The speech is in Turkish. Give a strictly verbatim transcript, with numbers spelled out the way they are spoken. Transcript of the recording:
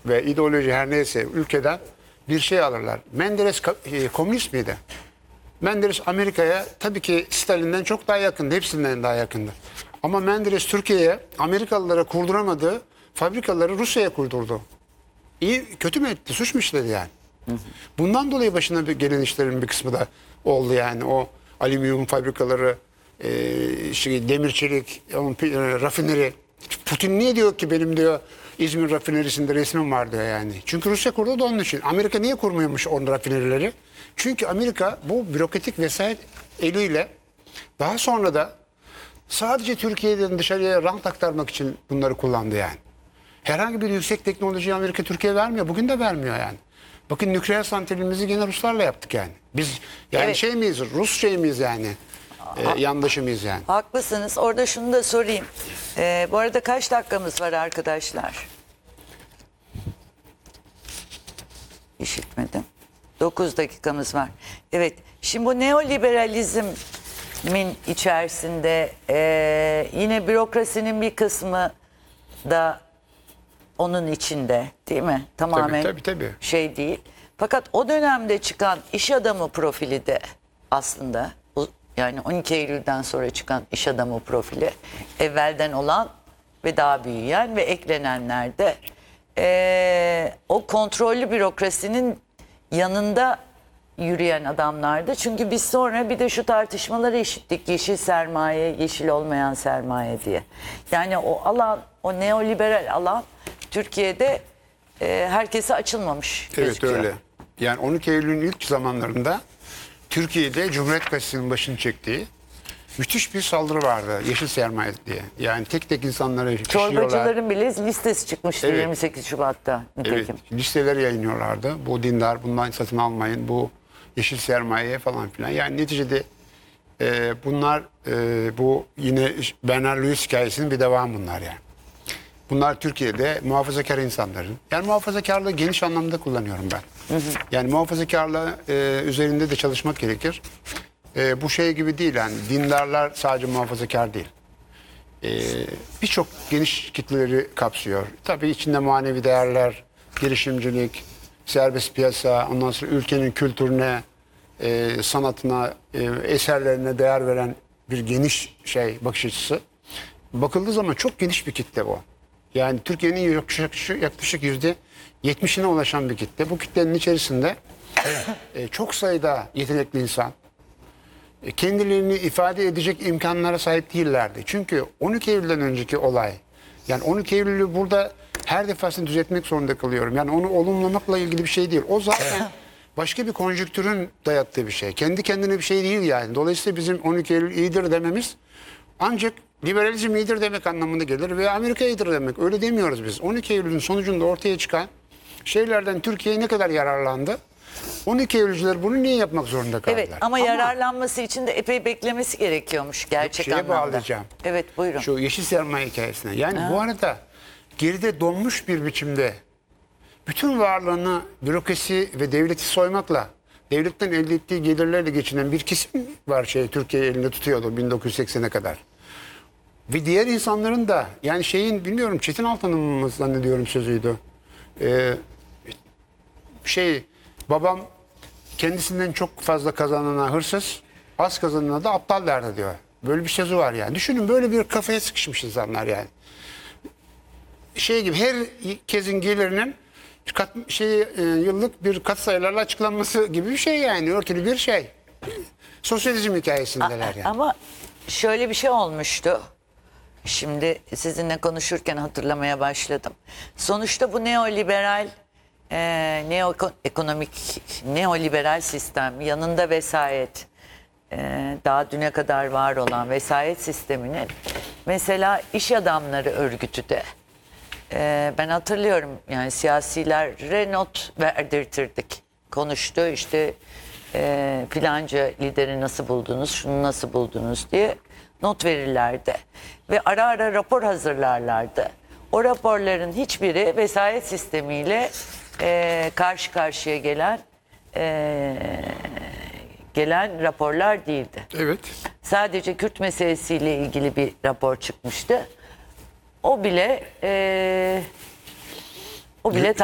ve ideoloji her neyse ülkeden bir şey alırlar. Menderes e, komünist miydi? Menderes Amerika'ya tabii ki Stalin'den çok daha yakındı. Hepsinden daha yakındı. Ama Menderes Türkiye'ye Amerikalılara kurduramadığı fabrikaları Rusya'ya kurdurdu. İyi, kötü mü etti? Suç mu işledi yani? Hı hı. Bundan dolayı başına bir gelen işlerin bir kısmı da oldu yani. O alüminyum fabrikaları, e, şey, demir çelik, onun, e, rafineri. Putin niye diyor ki benim diyor İzmir rafinerisinde resmim var diyor yani. Çünkü Rusya kurdu da onun için. Amerika niye kurmuyormuş onun rafinerileri? Çünkü Amerika bu bürokratik vesayet eliyle daha sonra da sadece Türkiye'den dışarıya rant aktarmak için bunları kullandı yani. Herhangi bir yüksek teknolojiyi Amerika Türkiye'ye vermiyor. Bugün de vermiyor yani. Bakın nükleer santralimizi gene Ruslarla yaptık yani. Biz yani evet. şey miyiz? Rus şey miyiz yani? Ee, yandaşı mıyız yani? Haklısınız. Orada şunu da sorayım. Ee, bu arada kaç dakikamız var arkadaşlar? İşitmedim. dokuz dakikamız var. Evet. Şimdi bu neoliberalizmin içerisinde e, yine bürokrasinin bir kısmı da onun içinde değil mi? Tamamen tabii, tabii, tabii. şey değil. Fakat o dönemde çıkan iş adamı profili de aslında yani on iki Eylül'den sonra çıkan iş adamı profili evvelden olan ve daha büyüyen ve eklenenler de ee, o kontrollü bürokrasinin yanında yürüyen adamlardı. Çünkü biz sonra bir de şu tartışmaları işittik. Yeşil sermaye, yeşil olmayan sermaye diye. Yani o alan, o neoliberal alan Türkiye'de e, herkese açılmamış evet, gözüküyor. Evet öyle. Yani on iki Eylül'ün ilk zamanlarında Türkiye'de Cumhuriyet Gazetesi'nin başını çektiği müthiş bir saldırı vardı. Yeşil sermaye diye. Yani tek tek insanları çorbacıların bile listesi çıkmıştı evet. yirmi sekiz Şubat'ta. Nitekim. Evet, listeleri yayınlıyorlardı. Bu dindar, bundan satın almayın, bu yeşil sermayeye falan filan. Yani neticede e, bunlar e, bu yine Bernard Lewis hikayesinin bir devamı bunlar yani. Bunlar Türkiye'de muhafazakar insanların. Yani muhafazakarlığı geniş anlamda kullanıyorum ben. Hı hı. Yani muhafazakarlığı e, üzerinde de çalışmak gerekir. E, bu şey gibi değil yani dindarlar sadece muhafazakar değil. E, Birçok geniş kitleleri kapsıyor. Tabii içinde manevi değerler, girişimcilik, serbest piyasa, ondan sonra ülkenin kültürüne, e, sanatına, e, eserlerine değer veren bir geniş şey bakış açısı. Bakıldığı zaman çok geniş bir kitle bu. Yani Türkiye'nin yaklaşık, yaklaşık yüzde yetmişine ulaşan bir kitle. Bu kitlenin içerisinde e, çok sayıda yetenekli insan e, kendilerini ifade edecek imkanlara sahip değillerdi. Çünkü on iki Eylül'den önceki olay, yani on iki Eylül'ü burada her defasında düzeltmek zorunda kalıyorum. Yani onu olumlamakla ilgili bir şey değil. O zaten başka bir konjüktürün dayattığı bir şey. Kendi kendine bir şey değil yani. Dolayısıyla bizim on iki Eylül iyidir dememiz ancak liberalizm iyidir demek anlamında gelir ve Amerika iyidir demek. Öyle demiyoruz biz. on iki Eylül'ün sonucunda ortaya çıkan şeylerden Türkiye ne kadar yararlandı? on iki Eylülcüler bunu niye yapmak zorunda kaldılar? Evet ama, ama yararlanması için de epey beklemesi gerekiyormuş gerçek şeye anlamda. Bağlayacağım. Evet buyurun. Şu yeşil sermaye hikayesine. Yani ha. bu arada geride donmuş bir biçimde bütün varlığını bürokrasi ve devleti soymakla devletten elde ettiği gelirlerle geçinen bir kesim var şey Türkiye elinde tutuyordu bin dokuz yüz seksene kadar. Ve diğer insanların da yani şeyin bilmiyorum Çetin Altan'ın mı zannediyorum sözüydü. Ee, şey babam kendisinden çok fazla kazanana hırsız, az kazanana da aptal derdi diyor. Böyle bir sözü var yani. Düşünün böyle bir kafaya sıkışmış insanlar yani. Şey gibi herkesin gelirinin kat, şey, e, yıllık bir katsayılarla açıklanması gibi bir şey yani. Örtülü bir şey. Sosyalizm hikayesindeler yani. Ama şöyle bir şey olmuştu. Şimdi sizinle konuşurken hatırlamaya başladım. Sonuçta bu neoliberal, e, neoekonomik, neoliberal sistem yanında vesayet, e, daha düne kadar var olan vesayet sisteminin mesela iş adamları örgütü de e, ben hatırlıyorum yani siyasilere not verdirtirdik. Konuştu işte e, filanca lideri nasıl buldunuz, şunu nasıl buldunuz diye not verirlerdi. Ve ara ara rapor hazırlarlardı. O raporların hiçbiri vesayet sistemiyle e, karşı karşıya gelen e, gelen raporlar değildi. Evet. Sadece Kürt meselesiyle ilgili bir rapor çıkmıştı. O bile e, o bile